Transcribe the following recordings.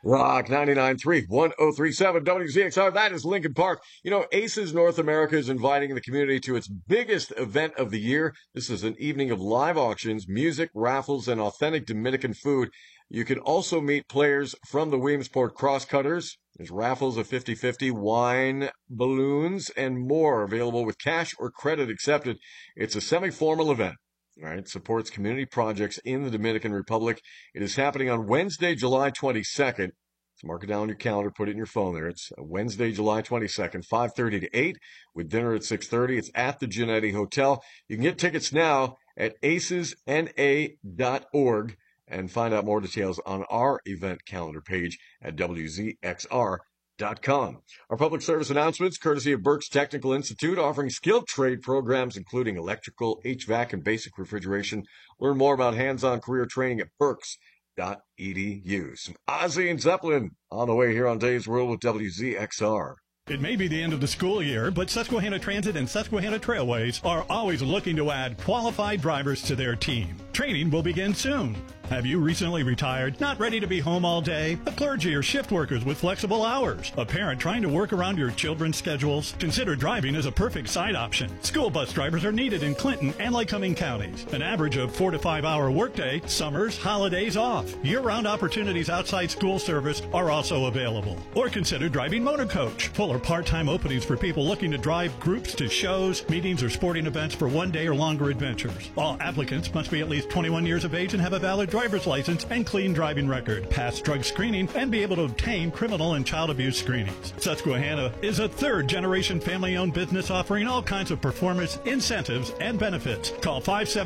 Rock 99.3, 1037 WZXR. That is Lincoln Park. You know, Aces North America is inviting the community to its biggest event of the year. This is an evening of live auctions, music, raffles, and authentic Dominican food. You can also meet players from the Williamsport Crosscutters. There's raffles of 50-50, wine, balloons, and more available with cash or credit accepted. It's a semi-formal event. All right, supports community projects in the Dominican Republic. It is happening on Wednesday, July 22nd. So mark it down on your calendar, put it in your phone there. It's Wednesday, July 22nd, 5:30 to 8, with dinner at 6:30. It's at the Genetti Hotel. You can get tickets now at acesna.org and find out more details on our event calendar page at WZXR.com. Our public service announcements, courtesy of Burke's Technical Institute, offering skilled trade programs, including electrical, HVAC, and basic refrigeration. Learn more about hands-on career training at burks.edu. Some Ozzy and Zeppelin on the way here on Dave's World with WZXR. It may be the end of the school year, but Susquehanna Transit and Susquehanna Trailways are always looking to add qualified drivers to their team. Training will begin soon. Have you recently retired, not ready to be home all day? A clergy or shift workers with flexible hours? A parent trying to work around your children's schedules? Consider driving as a perfect side option. School bus drivers are needed in Clinton and Lycoming counties. An average of 4 to 5 hour workday, summers, holidays off. Year-round opportunities outside school service are also available. Or consider driving motor coach. Full or part-time openings for people looking to drive groups to shows, meetings, or sporting events for one-day or longer adventures. All applicants must be at least 21 years of age and have a valid driver's license and clean driving record, pass drug screening, and be able to obtain criminal and child abuse screenings. Susquehanna is a third-generation family-owned business offering all kinds of performance, incentives, and benefits. Call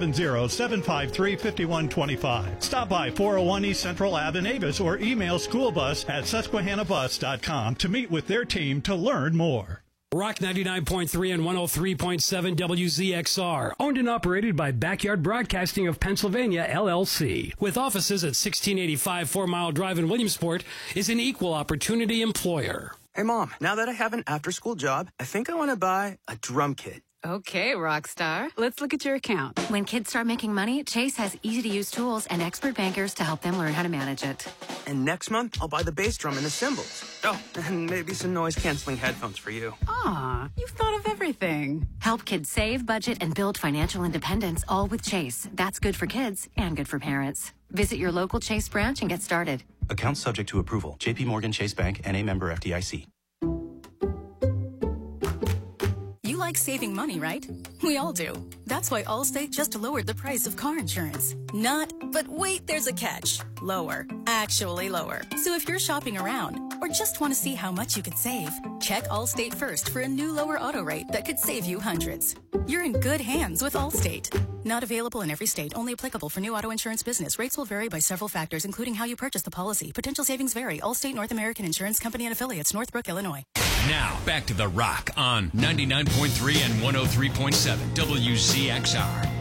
570-753-5125. Stop by 401 East Central Ave in Avis or email schoolbus@susquehannabus.com to meet with their team to learn more. Rock 99.3 and 103.7 WZXR, owned and operated by Backyard Broadcasting of Pennsylvania, LLC, with offices at 1685 4 Mile Drive in Williamsport, is an equal opportunity employer. Hey, Mom, now that I have an after-school job, I think I want to buy a drum kit. Okay, Rockstar. Let's look at your account. When kids start making money, Chase has easy-to-use tools and expert bankers to help them learn how to manage it. And next month, I'll buy the bass drum and the cymbals. Oh, and maybe some noise-canceling headphones for you. Aw, you've thought of everything. Help kids save, budget, and build financial independence, all with Chase. That's good for kids and good for parents. Visit your local Chase branch and get started. Account subject to approval. J.P. Morgan Chase Bank, N.A. member FDIC. You like saving money, right? We all do. That's why Allstate just lowered the price of car insurance. Not, but wait, there's a catch. Lower. Actually lower. So if you're shopping around or just want to see how much you could save, check Allstate first for a new lower auto rate that could save you hundreds. You're in good hands with Allstate. Not available in every state, only applicable for new auto insurance business. Rates will vary by several factors, including how you purchase the policy. Potential savings vary. Allstate North American Insurance Company and Affiliates, Northbrook, Illinois. Now, back to The Rock on 99.3 and 103.7 WZXR.